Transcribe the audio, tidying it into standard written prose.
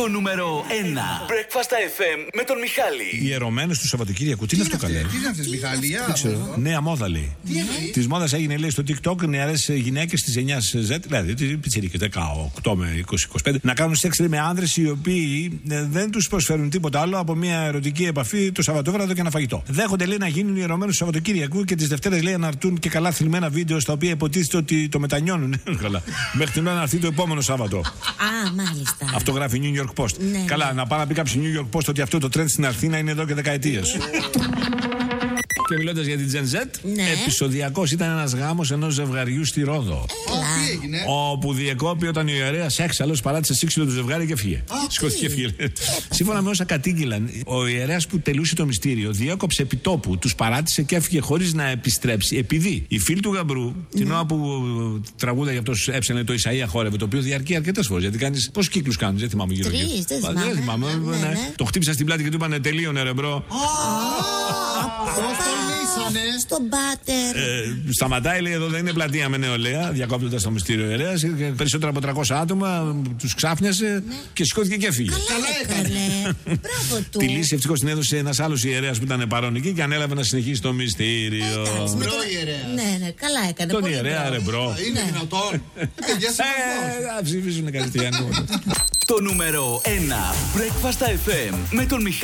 Το νούμερο 1. Breakfast FM με τον Μιχάλη. Οι ιερωμένες του Σαββατοκύριακου. Τι είναι αυτό, καλέ? Τι είναι αυτές, Μιχάλη? Δεν ξέρω. Νέα μόδα, λέει. Τη μόδα έγινε, λέει, στο TikTok νεαρές γυναίκες τη 9Z, δηλαδή τι πιτσιρίκες 18 με 20-25, να κάνουν σεξ με άνδρες οι οποίοι δεν τους προσφέρουν τίποτα άλλο από μια ερωτική επαφή το Σαββατόβραδο και ένα φαγητό. Δέχονται, λέει, να γίνουν ιερωμένους του Σαββατοκύριακου και τις Δευτέρες, λέει, να αναρτούν και καλά θλιμμένα βίντεο στα οποία υποτίθεται ότι το μετανιώνουν. Μέχρι την ώρα να έρθει το επόμενο Σάββατο. Α, μάλιστα. Αυτό γράφει New York Post. Ναι, καλά, ναι. να πάει να πει κάποιο New York Post ότι αυτό το trend στην Αθήνα είναι εδώ και δεκαετίες. Και μιλώντας για την Gen Z, Ναι. επεισοδιακός ήταν ένας γάμος ενός ζευγαριού στη Ρόδο. Τι έγινε? Όπου διεκόπη όταν η ιερέας έξαλλος παράτησε σύξυλο του ζευγάρι και φύγε. Σκοτώθηκε και φύγε. Σύμφωνα με όσα κατήγγειλαν, ο ιερέας που τελούσε το μυστήριο διέκοψε επιτόπου, τους παράτησε και έφυγε χωρίς να επιστρέψει. Επειδή οι φίλοι του γαμπρού, την ώρα που τραγούδα για αυτός έψανε το Ισαΐα χόρευε, το οποίο διαρκεί αρκετές φορές. Γιατί κάνεις. Πόσους κύκλους κάνεις, δεν θυμάμαι γύρω-γύρω. Τρεις, δεν θυμάμαι. Ναι. Το χτύπησα στην πλάτη και του είπανε τελείωνε ρε μπρο. Στον πάτερ. Σταματάει, λέει, εδώ δεν είναι πλατεία με νεολαία, διακόπτοντας το μυστήριο ιερέας. Περισσότερα από 300 άτομα τους ξάφνιασε και σηκώθηκε και έφυγε. Καλά έκανε. Μπράβο του. Τη λύση ευτυχώς την έδωσε ένας άλλος ιερέας που ήταν παρόν εκεί και ανέλαβε να συνεχίσει το μυστήριο. Μπρο ιερέας. Ναι, καλά έκανε. Τον πολύ ιερέα, μπράβο. ρε μπρο. Είναι δυνατόν? Παιδιά, Θα ψηφίσουν χριστιανοί. Το νούμερο 1. Breakfast FM με τον Μιχάλη.